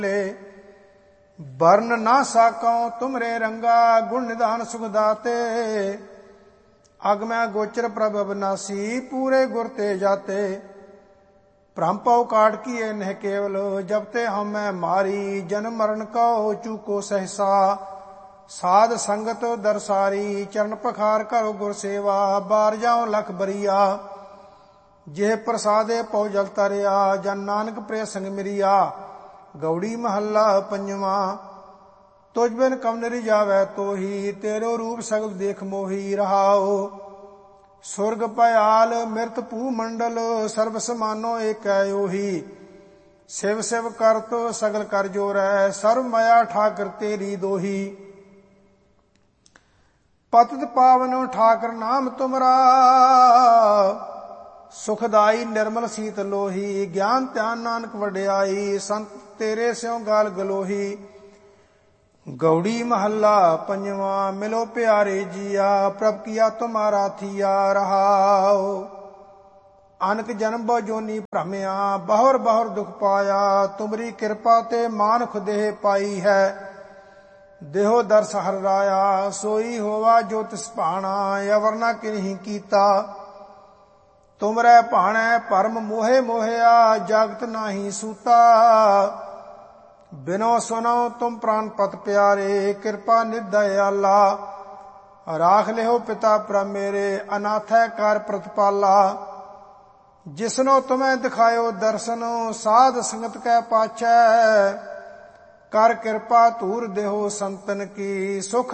वर्ण ना साकौ तुमरे रंगा गुण निधान सुख दाते अगमै गोचर प्रभ अविनाशी पूरे गुर ते जाते भ्रम पौ काट किए नह केवल जबते हम मारी जन्म मरण कहो चूको सहसा साध संगत दरसारी चरण पखार करो गुर सेवा बार जाओ लख बरिया जेह प्रसादे पौ जल तरिया जन नानक प्रिय संग मिरिया गौड़ी महला पंजवा तुझ बिन कम निरि जावै तोही तेरो रूप सगल देख मोही रहाओ सुरग पयाल मृत भू मंडल सर्व समानो एक ओही शिव शिव कर तो सगल कर जोरै सर्व माया ठाकर तेरी दोही पतित पावन ठाकर नाम तुमरा सुखदाई निर्मल सीत लोही ज्ञान ध्यान नानक वड्याई संत तेरे स्यों गाल गलोही गौड़ी महला पंजवा मिलो प्यारे जिया प्रभ किया तुम्हारा थिया रहाओ अनक जन्म बहु जोनी भ्रमया बहुर बहुर दुख पाया तुमरी कृपा ते मानख देह पाई है देहो दर्श हर राया सोई होवा जो तिस भाणा अवर न किन्हीं कीता तुमरै भाणै परम मोहे मोहिया जगत नाही सूता बिनो सुनो तुम प्राण पत प्यारे कृपा निदयाला राख लिहो पिता प्रभ मेरे अनाथ कर प्रतिपाला जिसनो तुम्हें दिखायो दर्शन साध संगत कै पाछै कर कृपा धूर देहो संतन की सुख